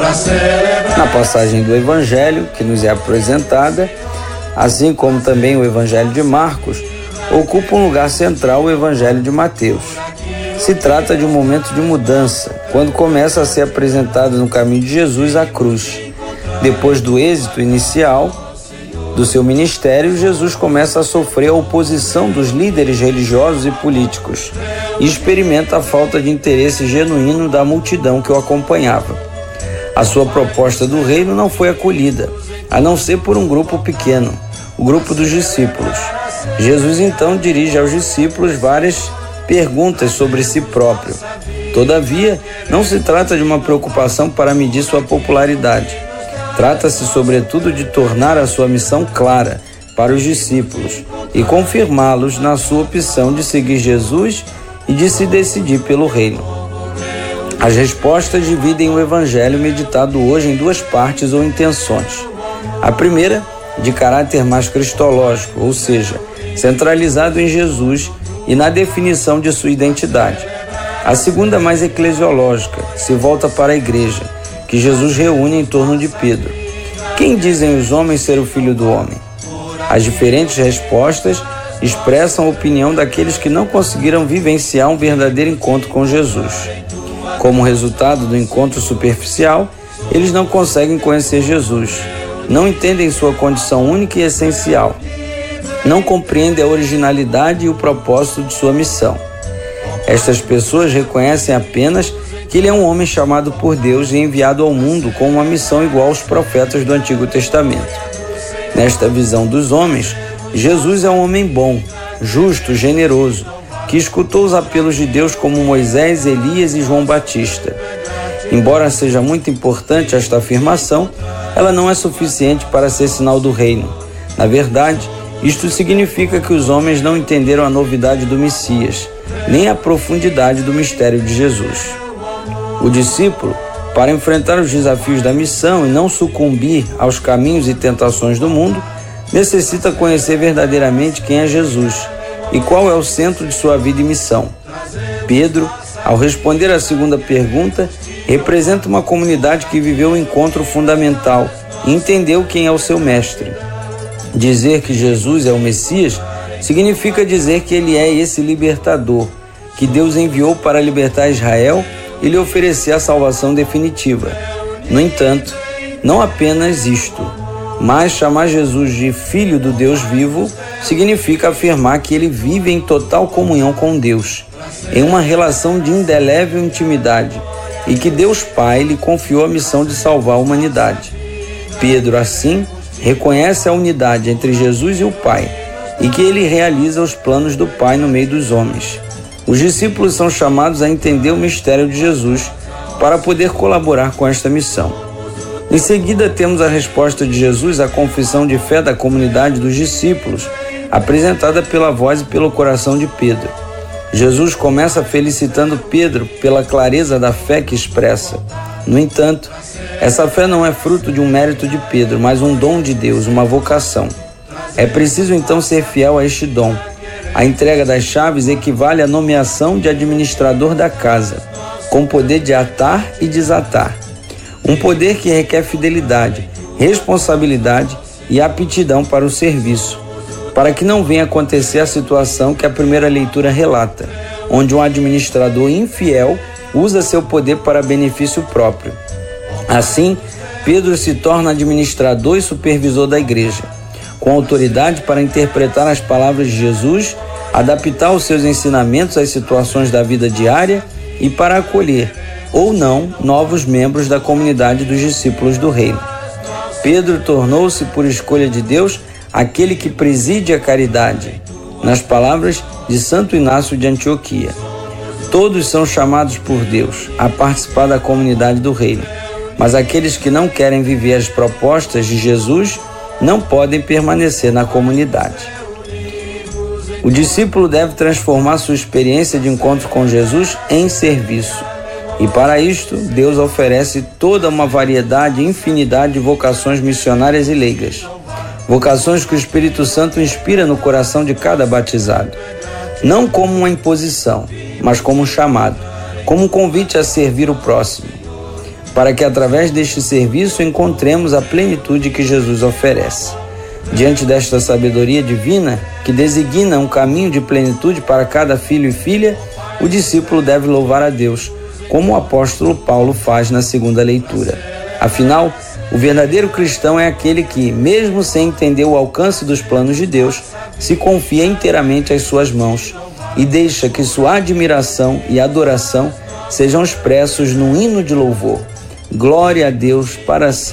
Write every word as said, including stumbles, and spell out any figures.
Na passagem do Evangelho que nos é apresentada, assim como também o Evangelho de Marcos, ocupa um lugar central o Evangelho de Mateus. Se trata de um momento de mudança, quando começa a ser apresentado no caminho de Jesus a cruz. Depois do êxito inicial do seu ministério, Jesus começa a sofrer a oposição dos líderes religiosos e políticos e experimenta a falta de interesse genuíno da multidão que o acompanhava. A sua proposta do reino não foi acolhida, a não ser por um grupo pequeno, o grupo dos discípulos. Jesus então dirige aos discípulos várias perguntas sobre si próprio. Todavia, não se trata de uma preocupação para medir sua popularidade. Trata-se, sobretudo, de tornar a sua missão clara para os discípulos e confirmá-los na sua opção de seguir Jesus e de se decidir pelo reino. As respostas dividem o Evangelho meditado hoje em duas partes ou intenções. A primeira, de caráter mais cristológico, ou seja, centralizado em Jesus e na definição de sua identidade. A segunda, mais eclesiológica, se volta para a igreja, que Jesus reúne em torno de Pedro. Quem dizem os homens ser o Filho do Homem? As diferentes respostas expressam a opinião daqueles que não conseguiram vivenciar um verdadeiro encontro com Jesus. Como resultado do encontro superficial, eles não conseguem conhecer Jesus, não entendem sua condição única e essencial, não compreendem a originalidade e o propósito de sua missão. Estas pessoas reconhecem apenas que ele é um homem chamado por Deus e enviado ao mundo com uma missão igual aos profetas do Antigo Testamento. Nesta visão dos homens, Jesus é um homem bom, justo, generoso, que escutou os apelos de Deus como Moisés, Elias e João Batista. Embora seja muito importante esta afirmação, ela não é suficiente para ser sinal do reino. Na verdade, isto significa que os homens não entenderam a novidade do Messias, nem a profundidade do mistério de Jesus. O discípulo, para enfrentar os desafios da missão e não sucumbir aos caminhos e tentações do mundo, necessita conhecer verdadeiramente quem é Jesus e qual é o centro de sua vida e missão. Pedro, ao responder à segunda pergunta, representa uma comunidade que viveu o encontro fundamental e entendeu quem é o seu mestre. Dizer que Jesus é o Messias significa dizer que ele é esse libertador, que Deus enviou para libertar Israel e lhe oferecer a salvação definitiva. No entanto, não apenas isto, mas chamar Jesus de Filho do Deus vivo significa afirmar que ele vive em total comunhão com Deus, em uma relação de indelével intimidade, e que Deus Pai lhe confiou a missão de salvar a humanidade. Pedro, assim, reconhece a unidade entre Jesus e o Pai, e que ele realiza os planos do Pai no meio dos homens. Os discípulos são chamados a entender o mistério de Jesus para poder colaborar com esta missão. Em seguida, temos a resposta de Jesus à confissão de fé da comunidade dos discípulos, apresentada pela voz e pelo coração de Pedro. Jesus começa felicitando Pedro pela clareza da fé que expressa. No entanto, essa fé não é fruto de um mérito de Pedro, mas um dom de Deus, uma vocação. É preciso então ser fiel a este dom. A entrega das chaves equivale à nomeação de administrador da casa, com poder de atar e desatar. Um poder que requer fidelidade, responsabilidade e aptidão para o serviço, para que não venha acontecer a situação que a primeira leitura relata, onde um administrador infiel usa seu poder para benefício próprio. Assim, Pedro se torna administrador e supervisor da igreja, com autoridade para interpretar as palavras de Jesus, adaptar os seus ensinamentos às situações da vida diária e para acolher, ou não, novos membros da comunidade dos discípulos do reino. Pedro tornou-se, por escolha de Deus, aquele que preside a caridade, nas palavras de Santo Inácio de Antioquia. Todos são chamados por Deus a participar da comunidade do reino, mas aqueles que não querem viver as propostas de Jesus não podem permanecer na comunidade. O discípulo deve transformar sua experiência de encontro com Jesus em serviço. E para isto, Deus oferece toda uma variedade e infinidade de vocações missionárias e leigas. Vocações que o Espírito Santo inspira no coração de cada batizado. Não como uma imposição, mas como um chamado, como um convite a servir o próximo. para que através deste serviço encontremos a plenitude que Jesus oferece. Diante desta sabedoria divina, que designa um caminho de plenitude para cada filho e filha, o discípulo deve louvar a Deus, como o apóstolo Paulo faz na segunda leitura. Afinal, o verdadeiro cristão é aquele que, mesmo sem entender o alcance dos planos de Deus, se confia inteiramente às suas mãos e deixa que sua admiração e adoração sejam expressos num hino de louvor. Glória a Deus para sempre.